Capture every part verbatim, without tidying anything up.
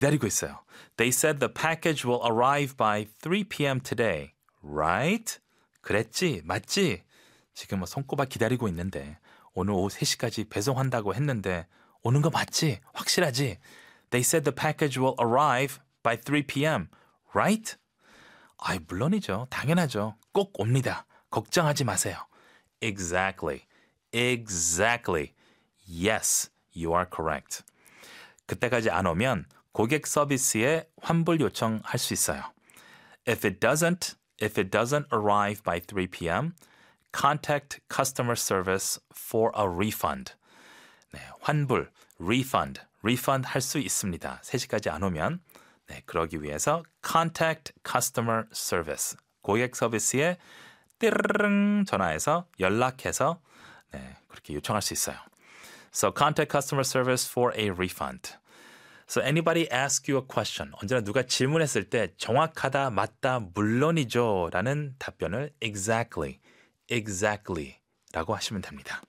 기다리고 있어요. They said the package will arrive by three p.m. today. Right? 그랬지? 맞지? 지금 뭐 손꼽아 기다리고 있는데 오늘 오후 세 시까지 배송한다고 했는데 오는 거 맞지? 확실하지? They said the package will arrive by three p.m. Right? 아이, 물론이죠. 당연하죠. 꼭 옵니다. 걱정하지 마세요. Exactly. Exactly. Yes, you are correct. 그때까지 안 오면 고객 서비스에 환불 요청할 수 있어요. If it doesn't, if it doesn't arrive by three p.m., contact customer service for a refund. 네, 환불, refund, refund 할 수 있습니다. 세 시까지 안 오면. 네, 그러기 위해서 contact customer service, 고객 서비스에 띠르릉 전화해서 연락해서 네, 그렇게 요청할 수 있어요. So contact customer service for a refund. So anybody ask you a question. 언제나 누가 질문했을 때 정확하다, 맞다, 물론이죠 라는 답변을 exactly, exactly 라고 하시면 됩니다.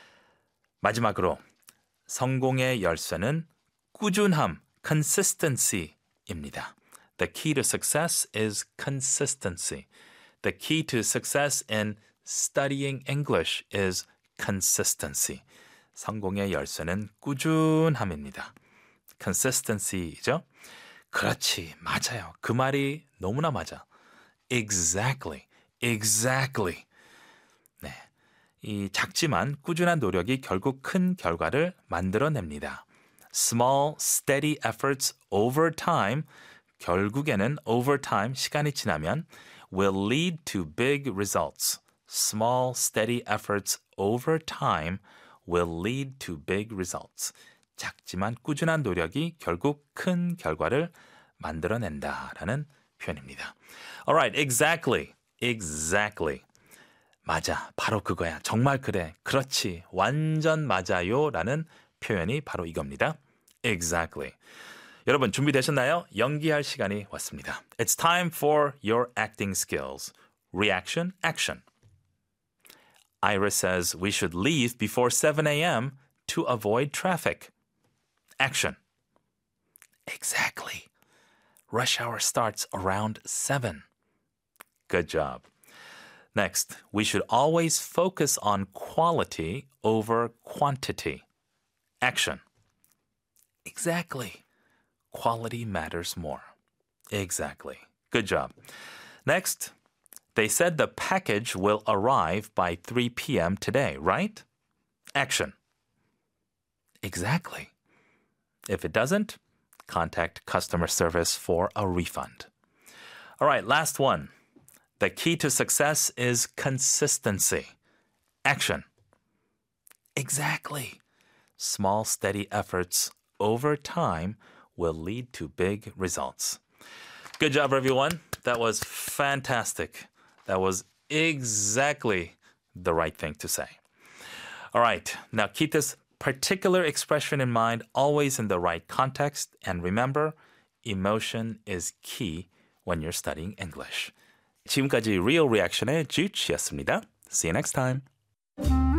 마지막으로 성공의 열쇠는 꾸준함, consistency입니다. The key to success is consistency. The key to success in studying English is consistency. 성공의 열쇠는 꾸준함입니다. consistency죠. 그렇지, 맞아요. 그 말이 너무나 맞아. Exactly, exactly. 네, 이 작지만 꾸준한 노력이 결국 큰 결과를 만들어냅니다. Small, steady efforts over time, 결국에는 over time, 시간이 지나면 will lead to big results. Small, steady efforts over time will lead to big results. 작지만 꾸준한 노력이 결국 큰 결과를 만들어낸다라는 표현입니다. Alright, exactly, exactly. 맞아, 바로 그거야. 정말 그래, 그렇지, 완전 맞아요라는 표현이 바로 이겁니다. Exactly. 여러분 준비되셨나요? 연기할 시간이 왔습니다. It's time for your acting skills. Reaction, action. Iris says we should leave before seven a.m. to avoid traffic. Action. Exactly. Rush hour starts around seven. Good job. Next, we should always focus on quality over quantity. Action. Exactly. Quality matters more. Exactly. Good job. Next, they said the package will arrive by three p.m. today, right? Action. Exactly. If it doesn't, contact customer service for a refund. All right, last one. The key to success is consistency. Action. Exactly. Small, steady efforts over time will lead to big results. Good job, everyone. That was fantastic. That was exactly the right thing to say. All right, now keep this particular expression in mind, always in the right context. And remember, emotion is key when you're studying English. 지금까지 Real Reaction의 Juche였습니다. See you next time.